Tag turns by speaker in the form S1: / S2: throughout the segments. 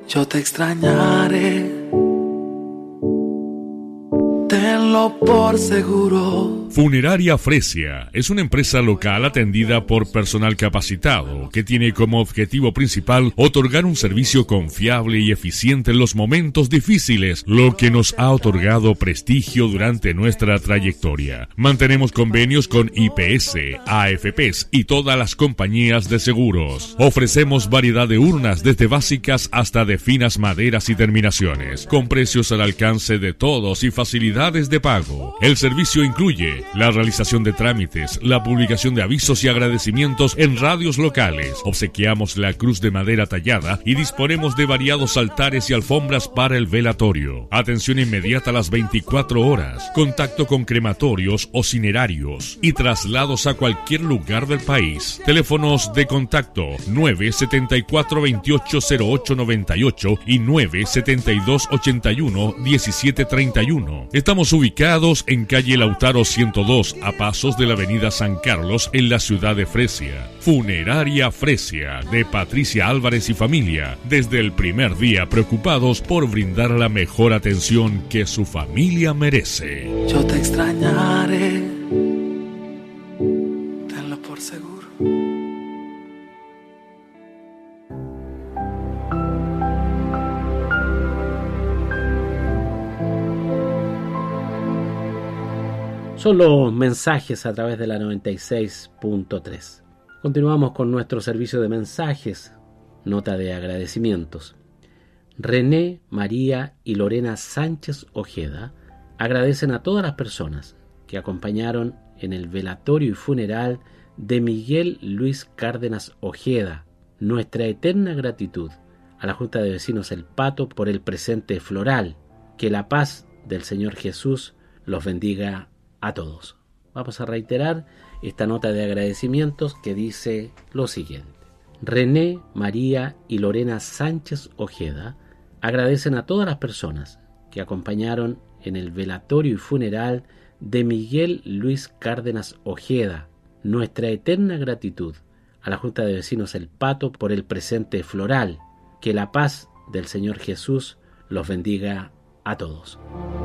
S1: Yo te extrañaré, tenlo por seguro.
S2: Funeraria Fresia es una empresa local atendida por personal capacitado que tiene como objetivo principal otorgar un servicio confiable y eficiente en los momentos difíciles, lo que nos ha otorgado prestigio durante nuestra trayectoria. Mantenemos convenios con IPS, AFPs y todas las compañías de seguros. Ofrecemos variedad de urnas desde básicas hasta de finas maderas y terminaciones, con precios al alcance de todos y facilidades de pago. El servicio incluye la realización de trámites, la publicación de avisos y agradecimientos en radios locales. Obsequiamos la cruz de madera tallada y disponemos de variados altares y alfombras para el velatorio. Atención inmediata a las 24 horas. Contacto con crematorios o cinerarios y traslados a cualquier lugar del país. Teléfonos de contacto 974-280898 y 972-81-1731. Estamos ubicados en calle Lautaro 102, a pasos de la avenida San Carlos, en la ciudad de Fresia. Funeraria Fresia, de Patricia Álvarez y familia, desde el primer día preocupados por brindar la mejor atención que su familia merece.
S1: Yo te extrañaré, tenlo por seguro.
S3: Son los mensajes a través de la 96.3. Continuamos con nuestro servicio de mensajes, nota de agradecimientos. René, María y Lorena Sánchez Ojeda agradecen a todas las personas que acompañaron en el velatorio y funeral de Miguel Luis Cárdenas Ojeda. Nuestra eterna gratitud a la Junta de Vecinos El Pato por el presente floral. Que la paz del Señor Jesús los bendiga a todos. Vamos a reiterar esta nota de agradecimientos que dice lo siguiente. René, María y Lorena Sánchez Ojeda agradecen a todas las personas que acompañaron en el velatorio y funeral de Miguel Luis Cárdenas Ojeda. Nuestra eterna gratitud a la Junta de Vecinos El Pato por el presente floral. Que la paz del Señor Jesús los bendiga a todos.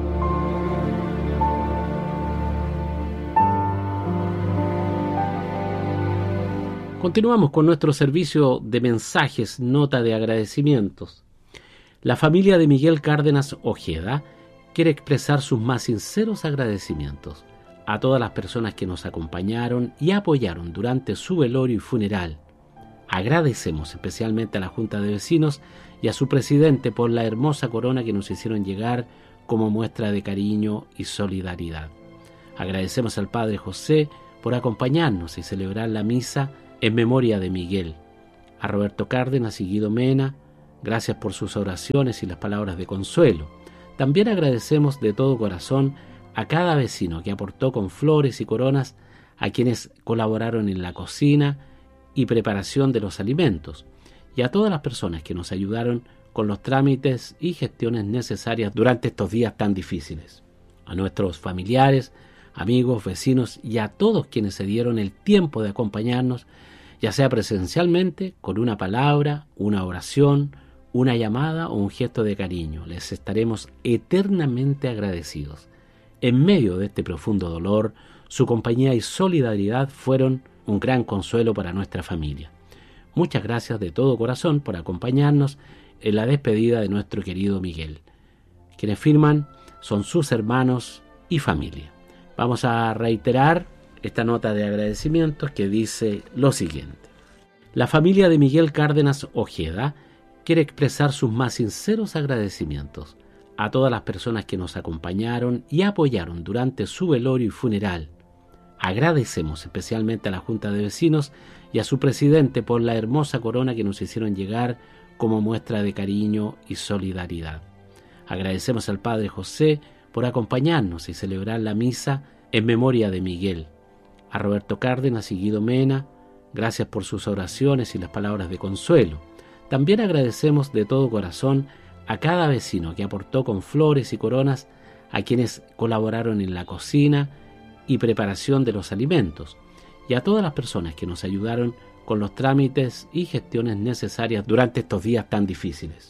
S3: Continuamos con nuestro servicio de mensajes, nota de agradecimientos. La familia de Miguel Cárdenas Ojeda quiere expresar sus más sinceros agradecimientos a todas las personas que nos acompañaron y apoyaron durante su velorio y funeral. Agradecemos especialmente a la Junta de Vecinos y a su presidente por la hermosa corona que nos hicieron llegar como muestra de cariño y solidaridad. Agradecemos al Padre José por acompañarnos y celebrar la misa en memoria de Miguel. A Roberto Cárdenas y Guido Mena, gracias por sus oraciones y las palabras de consuelo. También agradecemos de todo corazón a cada vecino que aportó con flores y coronas, a quienes colaboraron en la cocina y preparación de los alimentos, y a todas las personas que nos ayudaron con los trámites y gestiones necesarias durante estos días tan difíciles. A nuestros familiares, amigos, vecinos y a todos quienes se dieron el tiempo de acompañarnos, ya sea presencialmente, con una palabra, una oración, una llamada o un gesto de cariño. Les estaremos eternamente agradecidos. En medio de este profundo dolor, su compañía y solidaridad fueron un gran consuelo para nuestra familia. Muchas gracias de todo corazón por acompañarnos en la despedida de nuestro querido Miguel. Quienes firman son sus hermanos y familia. Vamos a reiterar esta nota de agradecimientos que dice lo siguiente. La familia de Miguel Cárdenas Ojeda quiere expresar sus más sinceros agradecimientos a todas las personas que nos acompañaron y apoyaron durante su velorio y funeral. Agradecemos especialmente a la Junta de Vecinos y a su presidente por la hermosa corona que nos hicieron llegar como muestra de cariño y solidaridad. Agradecemos al Padre José por acompañarnos y celebrar la misa en memoria de Miguel. A Roberto Cárdenas y Guido Mena, gracias por sus oraciones y las palabras de consuelo. También agradecemos de todo corazón a cada vecino que aportó con flores y coronas, a quienes colaboraron en la cocina y preparación de los alimentos, y a todas las personas que nos ayudaron con los trámites y gestiones necesarias durante estos días tan difíciles.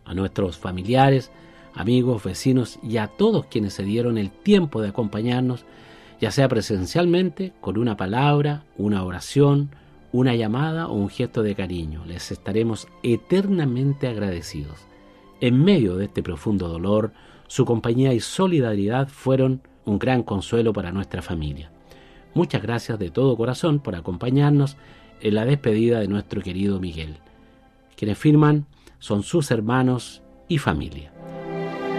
S3: a nuestros familiares, amigos, vecinos y a todos quienes se dieron el tiempo de acompañarnos, ya sea presencialmente, con una palabra, una oración, una llamada o un gesto de cariño. Les estaremos eternamente agradecidos. En medio de este profundo dolor, su compañía y solidaridad fueron un gran consuelo para nuestra familia. Muchas gracias de todo corazón por acompañarnos en la despedida de nuestro querido Miguel. Quienes firman son sus hermanos y familia.